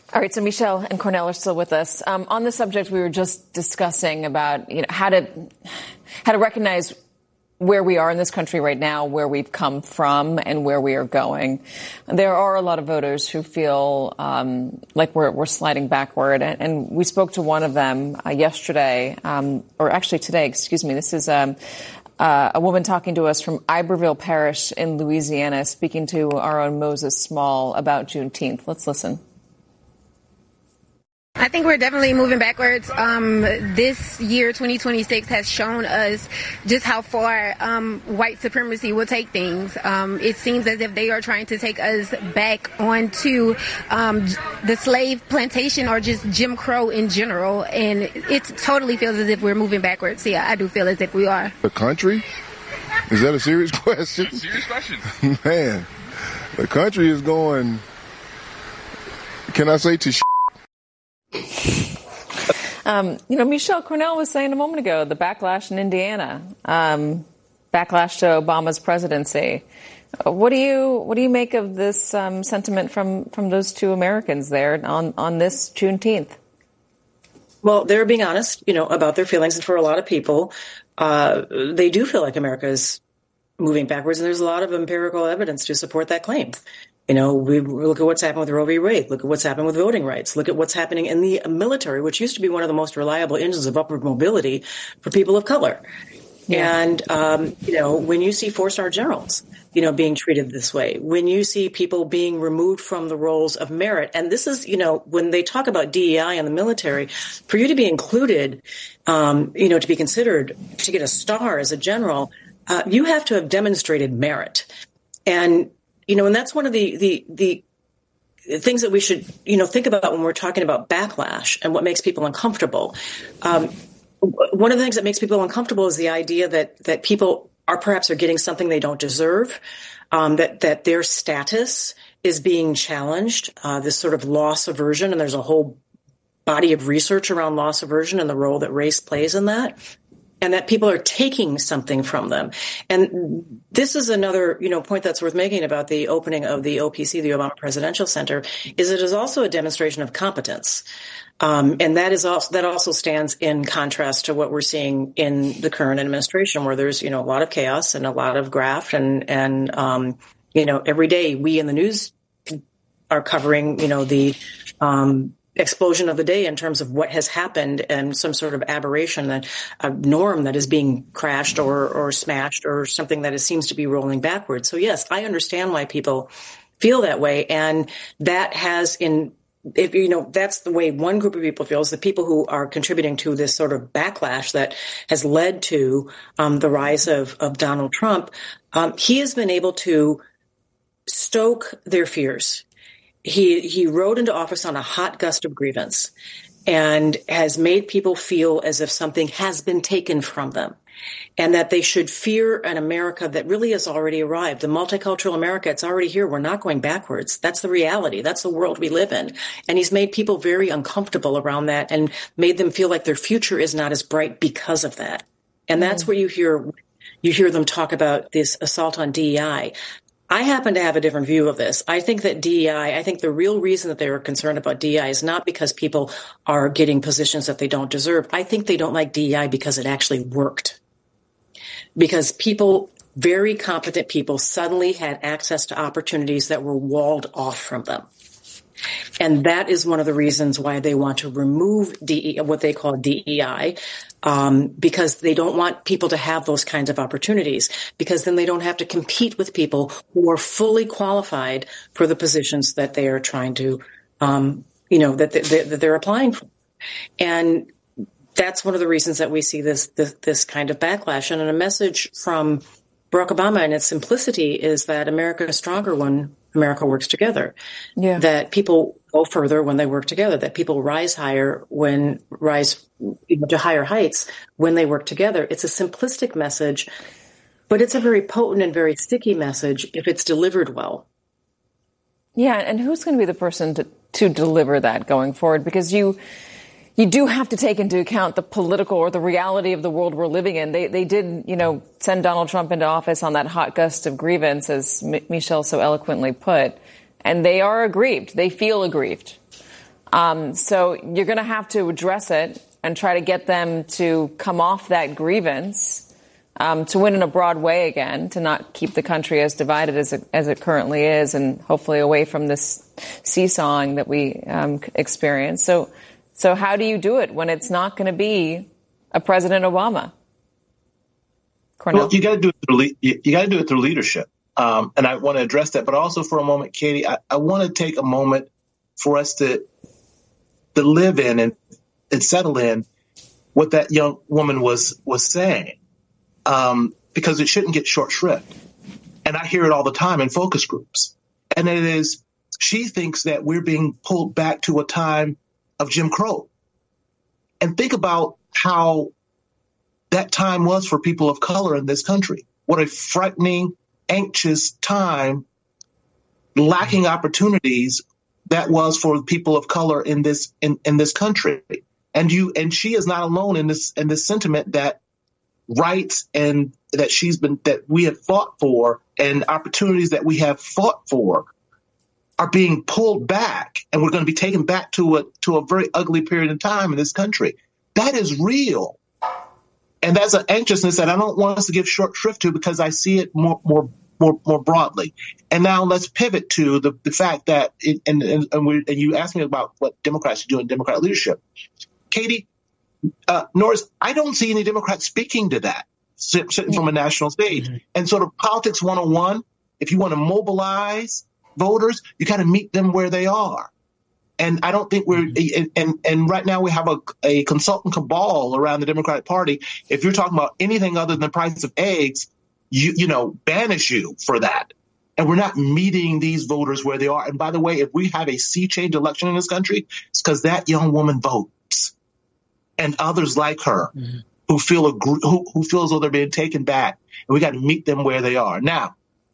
All right, so Michelle and Cornel are still with us. On the subject, we were just discussing about how to recognize where we are in this country right now, where we've come from, and where we are going. There are a lot of voters who feel like we're sliding backward, and we spoke to one of them yesterday, or actually today. Excuse me. This is a woman talking to us from Iberville Parish in Louisiana, speaking to our own Moses Small about Juneteenth. Let's listen. I think we're definitely moving backwards. This year, 2026, has shown us just how far white supremacy will take things. It seems as if they are trying to take us back onto the slave plantation or just Jim Crow in general. And it totally feels as if we're moving backwards. Yeah, I do feel as if we are. The country? Is that a serious question? That's a serious question. Man, the country is going, can I say to Michelle, Cornel was saying a moment ago, the backlash in Indiana, backlash to Obama's presidency. What do you make of this sentiment from those two Americans there on this Juneteenth? Well, they're being honest, about their feelings. And for a lot of people, they do feel like America is moving backwards. And there's a lot of empirical evidence to support that claim. We look at what's happened with Roe v. Wade, look at what's happened with voting rights, look at what's happening in the military, which used to be one of the most reliable engines of upward mobility for people of color. Yeah. And, when you see four-star generals, being treated this way, when you see people being removed from the roles of merit, and this is, when they talk about DEI in the military, for you to be included, to be considered to get a star as a general, you have to have demonstrated merit. And and that's one of the things that we should, think about when we're talking about backlash and what makes people uncomfortable. One of the things that makes people uncomfortable is the idea that people are getting something they don't deserve, that their status is being challenged, this sort of loss aversion. And there's a whole body of research around loss aversion and the role that race plays in that. And that people are taking something from them. And this is another, point that's worth making about the opening of the OPC, the Obama Presidential Center, is it is also a demonstration of competence. And that also stands in contrast to what we're seeing in the current administration, where there's, a lot of chaos and a lot of graft and every day we in the news are covering, the, explosion of the day in terms of what has happened and some sort of aberration, a norm that is being crashed or smashed or something that seems to be rolling backwards. So yes, I understand why people feel that way. And that that's the way one group of people feels, the people who are contributing to this sort of backlash that has led to the rise of Donald Trump. He has been able to stoke their fears. He rode into office on a hot gust of grievance and has made people feel as if something has been taken from them and that they should fear an America that really has already arrived. The multicultural America, it's already here. We're not going backwards. That's the reality. That's the world we live in. And he's made people very uncomfortable around that and made them feel like their future is not as bright because of that. And that's where you hear them talk about this assault on DEI. I happen to have a different view of this. I think that I think the real reason that they were concerned about DEI is not because people are getting positions that they don't deserve. I think they don't like DEI because it actually worked. Because very competent people suddenly had access to opportunities that were walled off from them. And that is one of the reasons why they want to remove what they call DEI, because they don't want people to have those kinds of opportunities, because then they don't have to compete with people who are fully qualified for the positions that they are trying to, that they're applying for. And that's one of the reasons that we see this kind of backlash. And a message from Barack Obama in its simplicity is that America is stronger when America works together. Yeah. That people go further when they work together, that people rise to higher heights when they work together. It's a simplistic message, but it's a very potent and very sticky message if it's delivered well. Yeah, and who's going to be the person to deliver that going forward? Because you do have to take into account the political or the reality of the world we're living in. They did, send Donald Trump into office on that hot gust of grievance, as Michelle so eloquently put, and they are aggrieved. They feel aggrieved. So you're going to have to address it and try to get them to come off that grievance, to win in a broad way again, to not keep the country as divided as it currently is, and hopefully away from this seesawing that we experience. So how do you do it when it's not going to be a President Obama? Cornell? Well, you got to do it through leadership, and I want to address that. But also, for a moment, Katie, I want to take a moment for us to live in and settle in what that young woman was saying, because it shouldn't get short shrift. And I hear it all the time in focus groups. And it is, she thinks that we're being pulled back to a time of Jim Crow. And think about how that time was for people of color in this country. What a frightening, anxious time, lacking opportunities that was for people of color in this country. And she is not alone in this sentiment that rights and that we have fought for and opportunities that we have fought for are being pulled back, and we're going to be taken back to a very ugly period of time in this country. That is real. And that's an anxiousness that I don't want us to give short shrift to, because I see it more broadly. And now let's pivot to the fact that, and you asked me about what Democrats should do in Democrat leadership. Katie, Norris, I don't see any Democrats speaking to that, sitting from a national stage. And sort of politics 101, if you want to mobilize voters, you got to meet them where they are. And I don't think and right now we have a consultant cabal around the Democratic Party. If you're talking about anything other than the price of eggs, banish you for that. And we're not meeting these voters where they are. And by the way, if we have a sea change election in this country, it's because that young woman votes, and others like her who feel as though they're being taken back. And we got to meet them where they are. Now,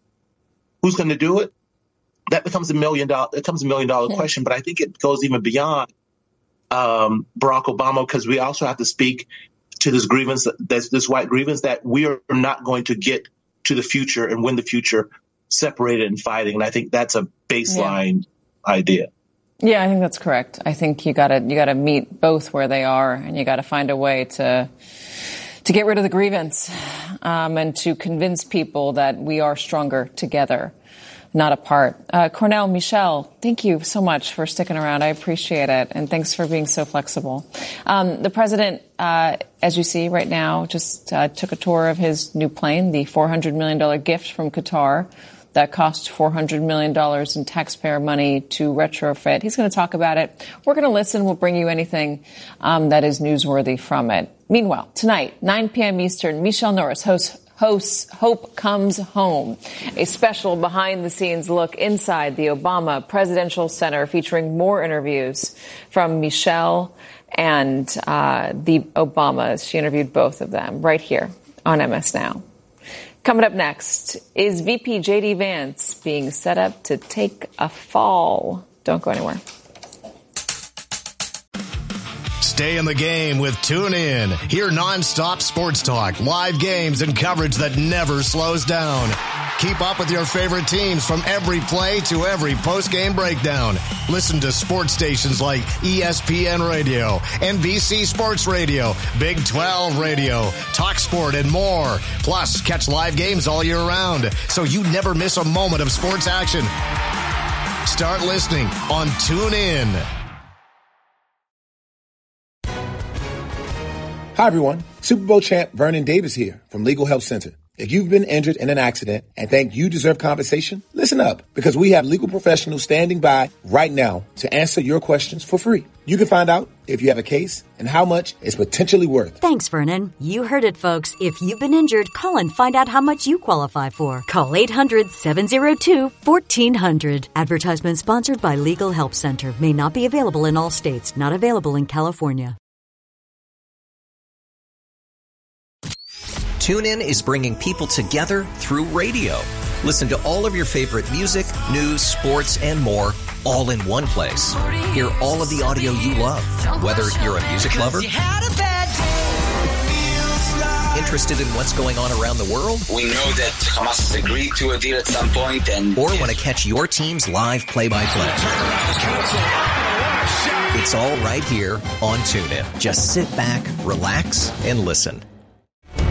who's going to do it? That becomes $1 million question, but I think it goes even beyond Barack Obama, because we also have to speak to this grievance, this white grievance, that we are not going to get to the future and win the future separated and fighting. And I think that's a baseline idea. Yeah, I think that's correct. I think you gotta meet both where they are, and you gotta find a way to get rid of the grievance, and to convince people that we are stronger together, not apart. Cornell, Michelle, thank you so much for sticking around. I appreciate it. And thanks for being so flexible. The president, as you see right now, just took a tour of his new plane, the $400 million gift from Qatar that cost $400 million in taxpayer money to retrofit. He's going to talk about it. We're going to listen. We'll bring you anything that is newsworthy from it. Meanwhile, tonight, 9 p.m. Eastern, Michelle Norris hosts Hope Comes Home, a special behind-the-scenes look inside the Obama Presidential Center featuring more interviews from Michelle and the Obamas. She interviewed both of them right here on MS Now. Coming up next, is VP J.D. Vance being set up to take a fall? Don't go anywhere. Stay in the game with TuneIn. Hear nonstop sports talk, live games, and coverage that never slows down. Keep up with your favorite teams from every play to every post-game breakdown. Listen to sports stations like ESPN Radio, NBC Sports Radio, Big 12 Radio, TalkSport, and more. Plus, catch live games all year round, so you never miss a moment of sports action. Start listening on TuneIn. Hi, everyone. Super Bowl champ Vernon Davis here from Legal Help Center. If you've been injured in an accident and think you deserve compensation, listen up, because we have legal professionals standing by right now to answer your questions for free. You can find out if you have a case and how much it's potentially worth. Thanks, Vernon. You heard it, folks. If you've been injured, call and find out how much you qualify for. Call 800-702-1400. Advertisement sponsored by Legal Help Center. May not be available in all states. Not available in California. TuneIn is bringing people together through radio. Listen to all of your favorite music, news, sports, and more, all in one place. Hear all of the audio you love, whether you're a music lover, interested in what's going on around the world, we know that Hamas has agreed to a deal at some point, and or want to catch your team's live play-by-play. It's all right here on TuneIn. Just sit back, relax, and listen.